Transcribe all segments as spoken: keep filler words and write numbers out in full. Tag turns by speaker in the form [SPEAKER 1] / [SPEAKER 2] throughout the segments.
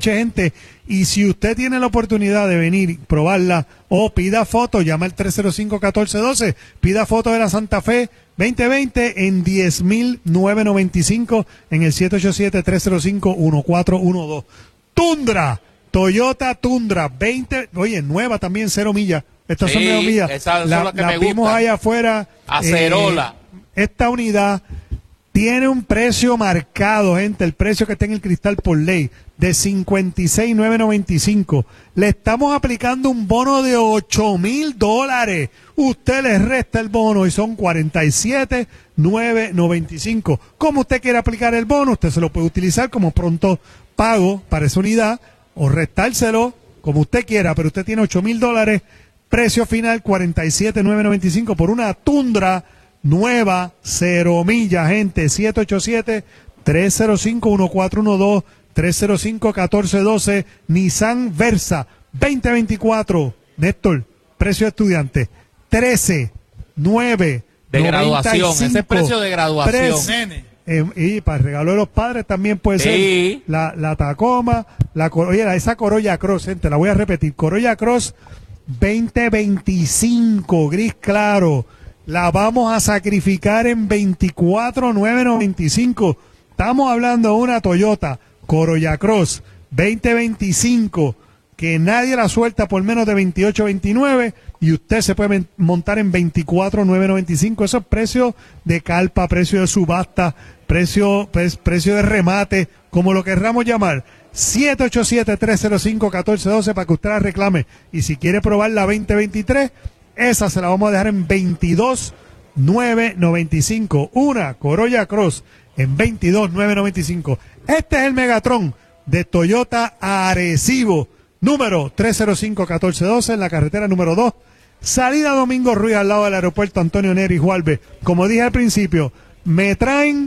[SPEAKER 1] aproveche, gente. Y si usted tiene la oportunidad de venir, probarla o pida foto, llama al tres cero cinco, uno cuatro uno dos, pida foto de la Santa Fe veinte veinte en diez mil novecientos noventa y cinco en el siete ocho siete, tres cero cinco, uno cuatro uno dos. Tundra, Toyota Tundra, veinte, oye, nueva también, cero millas. Estas
[SPEAKER 2] sí,
[SPEAKER 1] son cero millas.
[SPEAKER 2] Esa,
[SPEAKER 1] la
[SPEAKER 2] la, que
[SPEAKER 1] la
[SPEAKER 2] me
[SPEAKER 1] vimos
[SPEAKER 2] gusta.
[SPEAKER 1] allá afuera.
[SPEAKER 2] Acerola.
[SPEAKER 1] Eh, esta unidad tiene un precio marcado, gente, el precio que está en el cristal por ley, de cincuenta y seis mil novecientos noventa y cinco. Le estamos aplicando un bono de ocho mil dólares. Usted le resta el bono y son cuarenta y siete mil novecientos noventa y cinco. ¿Cómo usted quiere aplicar el bono? Usted se lo puede utilizar como pronto pago para esa unidad o restárselo como usted quiera, pero usted tiene ocho mil dólares, precio final cuarenta y siete mil novecientos noventa y cinco por una Tundra nueva, cero millas, gente. Siete ocho siete, tres cero cinco, uno cuatro uno dos, tres cero cinco, uno cuatro uno dos. Nissan Versa veinte veinticuatro, Néstor, precio de estudiante trece nueve
[SPEAKER 2] de graduación, ese es precio de graduación.
[SPEAKER 1] Pre- eh, y para el regalo de los padres también puede ser
[SPEAKER 2] sí.
[SPEAKER 1] la, la Tacoma, la, oye, esa Corolla Cross, gente, la voy a repetir, Corolla Cross veinte veinticinco, gris claro. La vamos a sacrificar en veinticuatro mil novecientos noventa y cinco. Estamos hablando de una Toyota Corolla Cross veinte veinticinco que nadie la suelta por menos de veintiocho veintinueve y usted se puede montar en veinticuatro mil novecientos noventa y cinco. Eso es precio de calpa, precio de subasta, precio, pues, precio de remate, como lo querramos llamar. siete ocho siete, tres cero cinco, uno cuatro uno dos para que usted la reclame. Y si quiere probar la veinte veintitrés, esa se la vamos a dejar en veintidós mil novecientos noventa y cinco. Una Corolla Cross en veintidós mil novecientos noventa y cinco. Este es el Megatron de Toyota Arecibo, número tres cero cinco, uno cuatro uno dos en la carretera número dos. Salida Domingo Ruiz al lado del aeropuerto Antonio Neri Juárez. Como dije al principio, me traen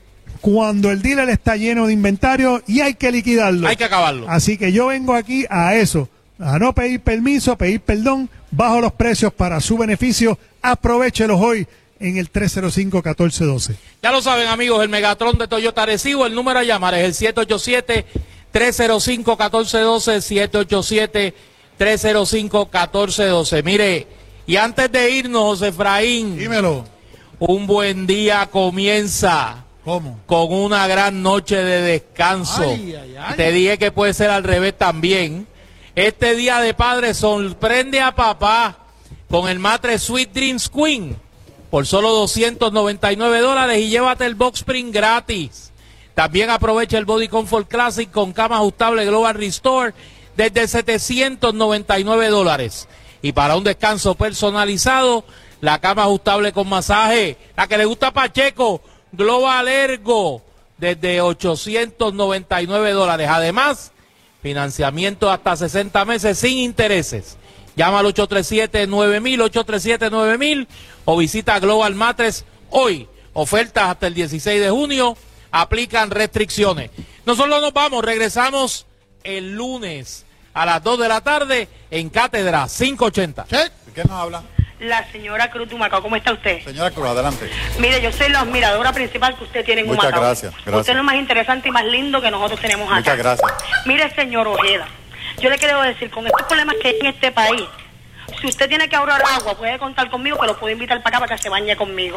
[SPEAKER 1] cuando el dealer está lleno de inventario y hay que liquidarlo.
[SPEAKER 2] Hay que acabarlo.
[SPEAKER 1] Así que yo vengo aquí a eso, a no pedir permiso, pedir perdón, bajo los precios para su beneficio. Aprovéchelos hoy en el tres cero cinco, uno cuatro uno dos.
[SPEAKER 2] Ya lo saben, amigos, el Megatron de Toyota Arecibo, el número a llamar es el siete ocho siete, tres cero cinco, uno cuatro uno dos, siete ocho siete, tres cero cinco, uno cuatro uno dos. Mire, y antes de irnos, José Efraín,
[SPEAKER 1] Dímelo.
[SPEAKER 2] un buen día comienza.
[SPEAKER 1] ¿Cómo?
[SPEAKER 2] Con una gran noche de descanso.
[SPEAKER 1] Ay, ay, ay.
[SPEAKER 2] Te dije que puede ser al revés también. Este día de padre sorprende a papá con el matre Sweet Dreams Queen por solo doscientos noventa y nueve dólares y llévate el box spring gratis. También aprovecha el Body Comfort Classic con cama ajustable Global Restore desde setecientos noventa y nueve dólares. Y para un descanso personalizado, la cama ajustable con masaje, la que le gusta a Pacheco, Global Ergo, desde ochocientos noventa y nueve dólares. Además, financiamiento hasta sesenta meses sin intereses. Llama al ocho tres siete, nueve mil, ocho tres siete, nueve mil o visita Global Matres hoy. Ofertas hasta el dieciséis de junio. Aplican restricciones. Nosotros nos vamos, regresamos el lunes a las dos de la tarde en Cátedra quinientos ochenta.
[SPEAKER 3] ¿De qué nos habla?
[SPEAKER 4] La señora Cruz de Humacao, ¿cómo está usted?
[SPEAKER 3] Señora Cruz, adelante.
[SPEAKER 4] Mire, yo soy la admiradora principal que usted tiene en
[SPEAKER 3] Muchas
[SPEAKER 4] Humacao.
[SPEAKER 3] gracias, gracias.
[SPEAKER 4] Usted es lo más interesante y más lindo que nosotros tenemos acá.
[SPEAKER 3] Muchas gracias.
[SPEAKER 4] Mire, señor Ojeda, yo le quiero decir, con estos problemas que hay en este país, si usted tiene que ahorrar agua, puede contar conmigo, que lo puedo invitar para acá para que se bañe conmigo.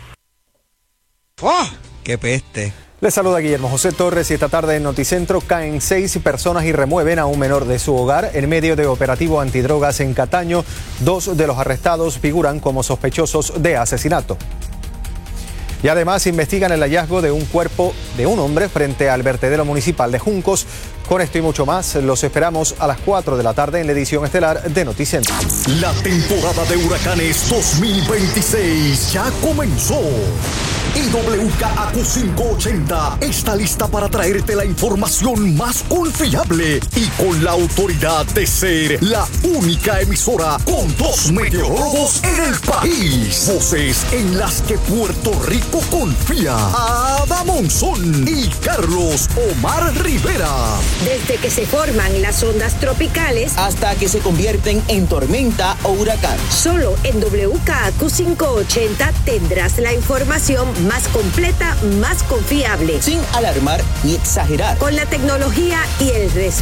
[SPEAKER 5] ¡Oh! ¡Qué peste!
[SPEAKER 6] Les saluda Guillermo José Torres y esta tarde en Noticentro caen seis personas y remueven a un menor de su hogar en medio de operativo antidrogas en Cataño. Dos de los arrestados figuran como sospechosos de asesinato. Y además investigan el hallazgo de un cuerpo de un hombre frente al vertedero municipal de Juncos. Con esto y mucho más, los esperamos a las cuatro de la tarde en la edición estelar de Noticentro.
[SPEAKER 7] La temporada de huracanes dos mil veintiséis ya comenzó. Y W K A Q quinientos ochenta está lista para traerte la información más confiable y con la autoridad de ser la única emisora con dos meteorólogos en el país. Voces en las que Puerto Rico confía. Ada Monzón y Carlos Omar Rivera.
[SPEAKER 8] Desde que se forman las ondas tropicales
[SPEAKER 9] hasta que se convierten en tormenta o huracán.
[SPEAKER 8] Solo en W K A Q quinientos ochenta tendrás la información más completa, más confiable.
[SPEAKER 9] Sin alarmar ni exagerar.
[SPEAKER 8] Con la tecnología y el respeto